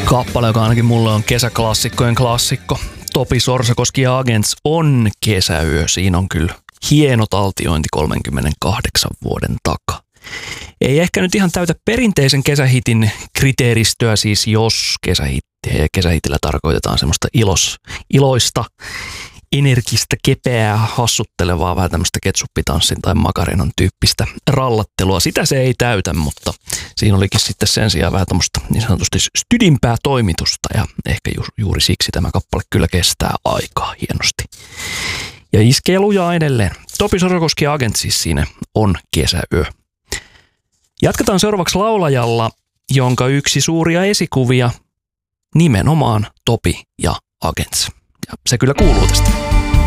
Kappale, joka ainakin mulle on kesäklassikkojen klassikko. Topi Sorsakoski ja Agents on Kesäyö. Siinä on kyllä hieno taltiointi 38 vuoden takaa. Ei ehkä nyt ihan täytä perinteisen kesähitin kriteeristöä, siis jos kesähitillä tarkoitetaan semmoista iloista, energistä, kepeää, hassuttelevaa, vähän tämmöistä ketsuppitanssin tai makarenon tyyppistä rallattelua. Sitä se ei täytä, mutta siinä olikin sitten sen sijaan vähän tämmöistä niin sanotusti stydimpää toimitusta ja ehkä juuri siksi tämä kappale kyllä kestää aikaa hienosti. Ja iskee lujaa edelleen. Topi Sorsakoski ja Agents siis siinä on Kesäyö. Jatketaan seuraavaksi laulajalla, jonka yksi suuria esikuvia nimenomaan Topi ja Agents. Ja se kyllä kuuluu tästä.